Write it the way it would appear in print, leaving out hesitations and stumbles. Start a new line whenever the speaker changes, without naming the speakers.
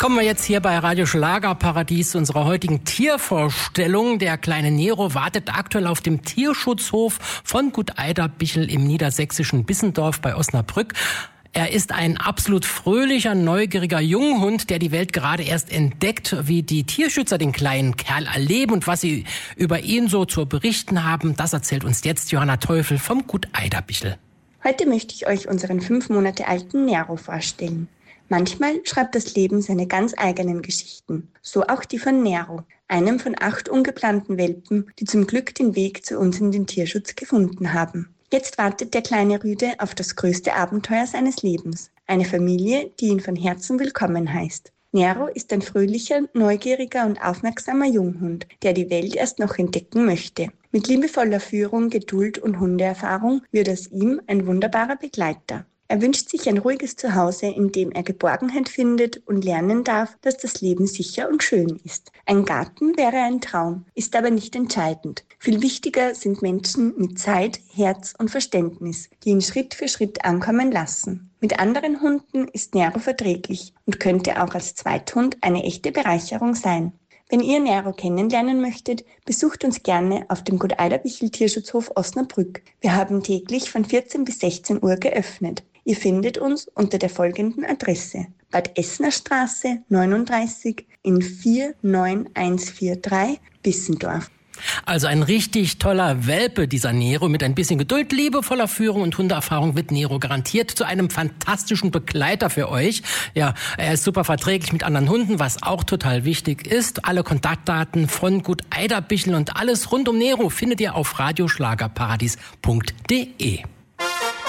Kommen wir jetzt hier bei Radio Schlagerparadies zu unserer heutigen Tiervorstellung. Der kleine Nero wartet aktuell auf dem Tierschutzhof von Gut Eiderbichel im niedersächsischen Bissendorf bei Osnabrück. Er ist ein absolut fröhlicher, neugieriger Junghund, der die Welt gerade erst entdeckt. Wie die Tierschützer den kleinen Kerl erleben und was sie über ihn so zu berichten haben, das erzählt uns jetzt Johanna Teufel vom Gut Eiderbichel.
Heute möchte ich euch unseren 5 Monate alten Nero vorstellen. Manchmal schreibt das Leben seine ganz eigenen Geschichten. So auch die von Nero, einem von 8 ungeplanten Welpen, die zum Glück den Weg zu uns in den Tierschutz gefunden haben. Jetzt wartet der kleine Rüde auf das größte Abenteuer seines Lebens. Eine Familie, die ihn von Herzen willkommen heißt. Nero ist ein fröhlicher, neugieriger und aufmerksamer Junghund, der die Welt erst noch entdecken möchte. Mit liebevoller Führung, Geduld und Hundeerfahrung wird aus ihm ein wunderbarer Begleiter. Er wünscht sich ein ruhiges Zuhause, in dem er Geborgenheit findet und lernen darf, dass das Leben sicher und schön ist. Ein Garten wäre ein Traum, ist aber nicht entscheidend. Viel wichtiger sind Menschen mit Zeit, Herz und Verständnis, die ihn Schritt für Schritt ankommen lassen. Mit anderen Hunden ist Nero verträglich und könnte auch als Zweithund eine echte Bereicherung sein. Wenn ihr Nero kennenlernen möchtet, besucht uns gerne auf dem Gut Eiderbichel Tierschutzhof Osnabrück. Wir haben täglich von 14 bis 16 Uhr geöffnet. Ihr findet uns unter der folgenden Adresse: Bad Essener Straße 39 in 49143 Bissendorf.
Also ein richtig toller Welpe, dieser Nero. Mit ein bisschen Geduld, liebevoller Führung und Hundeerfahrung wird Nero garantiert zu einem fantastischen Begleiter für euch. Ja, er ist super verträglich mit anderen Hunden, was auch total wichtig ist. Alle Kontaktdaten von Gut Eiderbichel und alles rund um Nero findet ihr auf radioschlagerparadies.de.